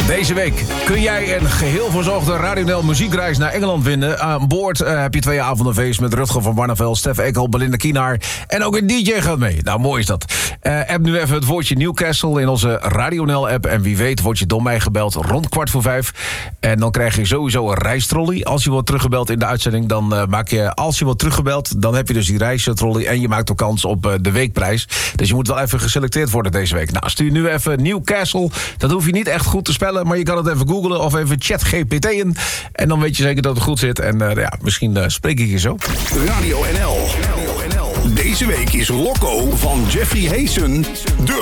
Deze week kun jij een geheel verzorgde Radio NL muziekreis naar Engeland vinden. Aan boord heb je 2 avondenfeest met Rutger van Barneveld, Stef Ekel, Belinda Kienaar en ook een DJ gaat mee. Nou, mooi is dat. App nu even het woordje Newcastle in onze Radio NL app. En wie weet wordt je door mij gebeld rond 4:15. En dan krijg je sowieso een reistrolley. Als je wordt teruggebeld in de uitzending, dan maak je... Als je wordt teruggebeld, dan heb je dus die reistrolley en je maakt ook kans op de weekprijs. Dus je moet wel even geselecteerd worden deze week. Nou, stuur nu even Newcastle. Dat hoef je niet echt goed te spellen, maar je kan het even googlen of even ChatGPT'en. En dan weet je zeker dat het goed zit. En misschien spreek ik je zo. Radio NL. Deze week is Loco van Jeffrey Heesen de